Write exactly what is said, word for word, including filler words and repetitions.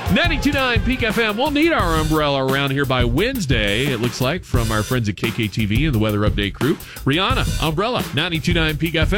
ninety-two point nine Peak F M. We'll need our umbrella around here by Wednesday, it looks like, from our friends at K K T V and the Weather Update crew. Rihanna, umbrella, ninety-two point nine Peak F M.